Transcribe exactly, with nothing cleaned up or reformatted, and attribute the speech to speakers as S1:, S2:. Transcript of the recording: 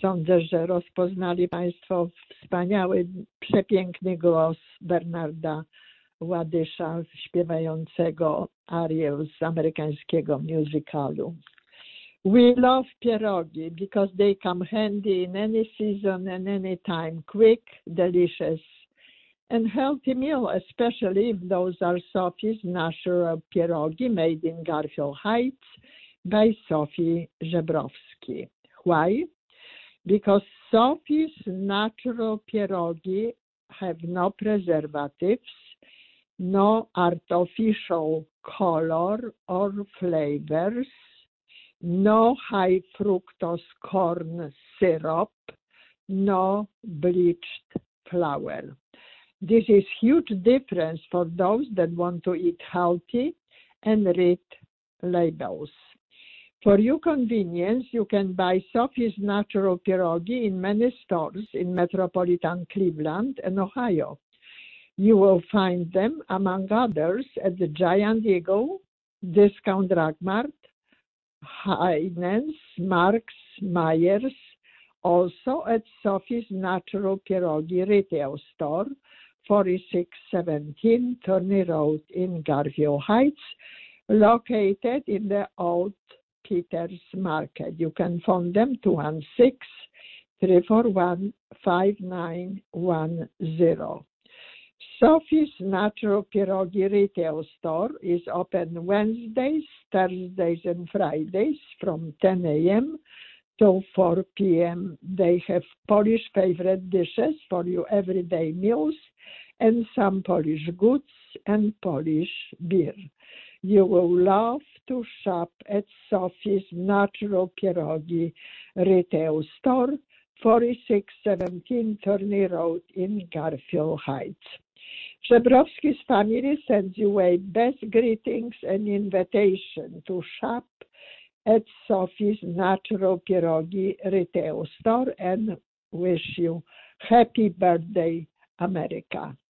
S1: Sądzę, że rozpoznali Państwo wspaniały, przepiękny głos Bernarda Ładysza, śpiewającego arię z amerykańskiego musicalu. We love pierogi because they come handy in any season and any time, quick, delicious, and healthy meal, especially if those are Sophie's natural pierogi made in Garfield Heights by Sophie Żebrowski. Why? Because Sophie's natural pierogi have no preservatives, no artificial color or flavors, no high fructose corn syrup, no bleached flour. This is huge difference for those that want to eat healthy and read labels. For your convenience, you can buy Sophie's Natural Pierogi in many stores in metropolitan Cleveland and Ohio. You will find them, among others, at the Giant Eagle, Discount Drug Mart, Heinen's, Mark's, Myers, also at Sophie's Natural Pierogi retail store, forty-six seventeen Turney Road in Garfield Heights, located in the Old Peters Market. You can phone them two one six, three four one, five nine one zero. Sophie's Natural Pierogi retail store is open Wednesdays, Thursdays, and Fridays from ten a.m. till four p.m. They have Polish favorite dishes for your everyday meals and some Polish goods and Polish beer. You will love to shop at Sophie's Natural Pierogi retail store, forty-six seventeen Turney Road in Garfield Heights. Żebrowski's family sends you a best greetings and invitation to shop at Sophie's Natural Pierogi retail store and wish you happy birthday, America.